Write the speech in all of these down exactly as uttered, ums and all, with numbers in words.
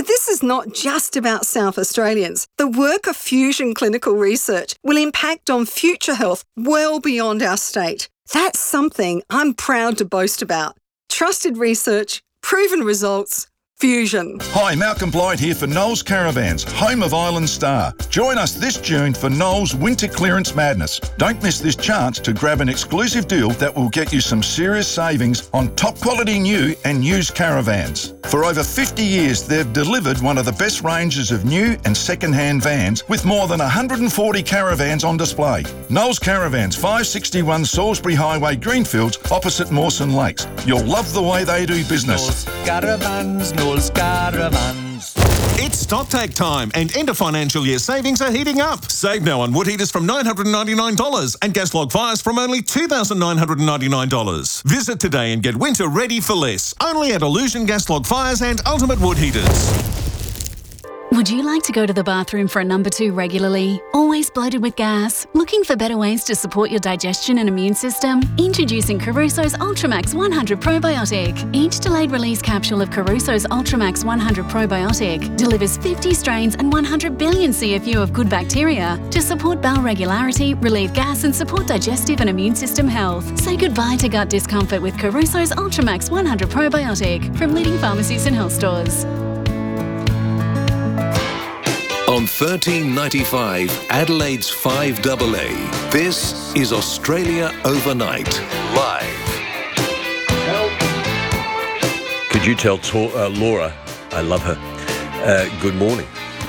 But this is not just about South Australians. The work of Fusion Clinical Research will impact on future health well beyond our state. That's something I'm proud to boast about. Trusted research, proven results, Fusion. Hi, Malcolm Blight here for Knowles Caravans, home of Island Star. Join us this June for Knowles Winter Clearance Madness. Don't miss this chance to grab an exclusive deal that will get you some serious savings on top quality new and used caravans. For over fifty years, they've delivered one of the best ranges of new and second-hand vans with more than one hundred forty caravans on display. Knowles Caravans, five sixty-one Salisbury Highway, Greenfields, opposite Mawson Lakes. You'll love the way they do business. Knowles Caravans, Knowles Caravans. It's stocktake time and end of financial year savings are heating up. Save now on wood heaters from nine hundred ninety-nine dollars and gas log fires from only two thousand nine hundred ninety-nine dollars. Visit today and get winter ready for less. Only at Illusion Gas Log Fires and Ultimate Wood Heaters. Would you like to go to the bathroom for a number two regularly? Always bloated with gas? Looking for better ways to support your digestion and immune system? Introducing Caruso's Ultramax one hundred Probiotic. Each delayed release capsule of Caruso's Ultramax one hundred Probiotic delivers fifty strains and one hundred billion C F U of good bacteria to support bowel regularity, relieve gas and support digestive and immune system health. Say goodbye to gut discomfort with Caruso's Ultramax one hundred Probiotic from leading pharmacies and health stores. On thirteen ninety-five, Adelaide's five A A. This is Australia Overnight, live. Could you tell to- uh, Laura, I love her, uh, good morning?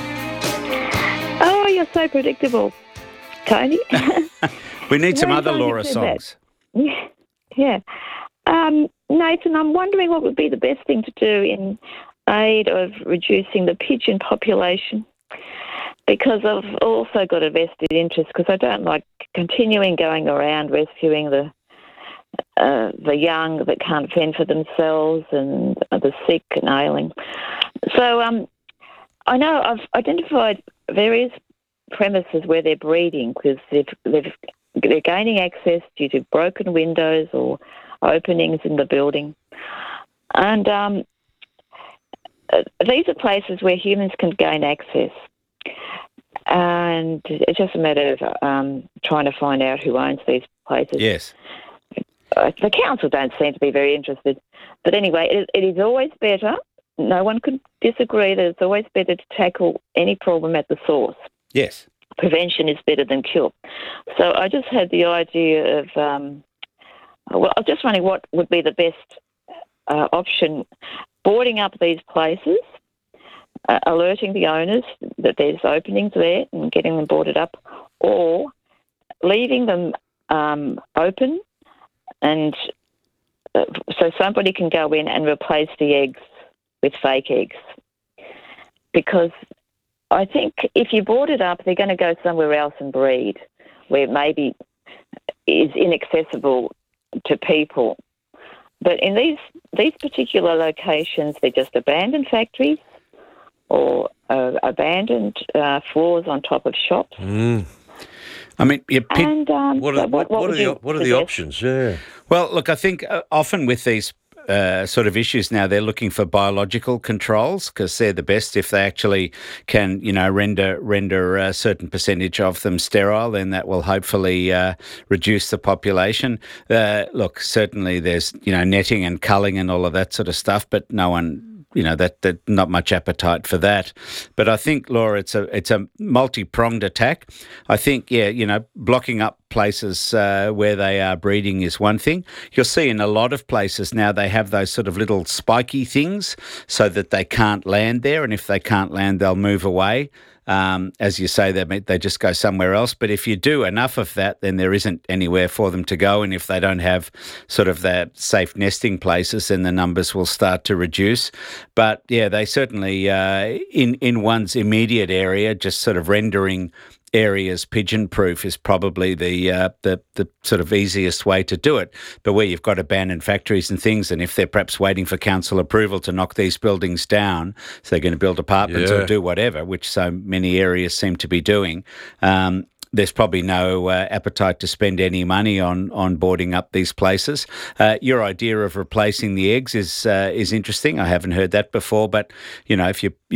Oh, you're so predictable, Tony. We need some Very other funny Laura you said songs. that. Yeah. Um, Nathan, I'm wondering what would be the best thing to do in aid of reducing the pigeon population, because I've also got a vested interest, because I don't like continuing going around rescuing the uh, the young that can't fend for themselves and the sick and ailing. So um, I know I've identified various premises where they're breeding, because they've, they've, they're gaining access due to broken windows or openings in the building. And um, these are places where humans can gain access. And it's just a matter of um, trying to find out who owns these places. Yes. Uh, the council don't seem to be very interested. But anyway, it, it is always better, no one could disagree that it's always better to tackle any problem at the source. Yes. Prevention is better than cure. So I just had the idea of, um, well, I was just wondering what would be the best uh, option, boarding up these places, Uh, alerting the owners that there's openings there and getting them boarded up, or leaving them um, open and uh, so somebody can go in and replace the eggs with fake eggs. Because I think if you board it up, they're going to go somewhere else and breed where maybe is inaccessible to people. But in these, these particular locations, they're just abandoned factories or uh, abandoned uh, floors on top of shops. Mm. I mean, you pick, and, um, What so are, what, what what would are the you what are the suggest? options? Yeah. well, look, I think uh, often with these uh, sort of issues now, they're looking for biological controls, because they're the best. If they actually can, you know, render render a certain percentage of them sterile, then that will hopefully uh, reduce the population. Uh, look, certainly there's, you know, netting and culling and all of that sort of stuff, but no one, you know, that, that not much appetite for that. But I think, Laura, it's a it's a multi-pronged attack. I think, yeah, you know, blocking up places uh, where they are breeding is one thing. You'll see in a lot of places now they have those sort of little spiky things so that they can't land there, and if they can't land, they'll move away. Um, as you say, they they just go somewhere else. But if you do enough of that, then there isn't anywhere for them to go. And if they don't have sort of that safe nesting places, then the numbers will start to reduce. But yeah, they certainly, uh, in, in one's immediate area, just sort of rendering areas pigeon-proof is probably the, uh, the the sort of easiest way to do it. But where you've got abandoned factories and things, and if they're perhaps waiting for council approval to knock these buildings down, so they're going to build apartments Yeah. or do whatever, which so many areas seem to be doing, um, there's probably no uh, appetite to spend any money on on boarding up these places. Uh, your idea of replacing the eggs is uh, is interesting. I haven't heard that before, but you know, if you